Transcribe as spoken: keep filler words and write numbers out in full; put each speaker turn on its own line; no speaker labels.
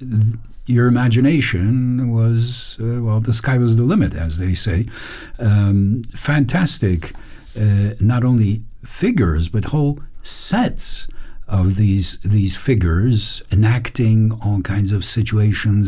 th- your imagination was, uh, well, the sky was the limit, as they say. Um, fantastic, uh, not only figures, but whole sets of these these figures enacting all kinds of situations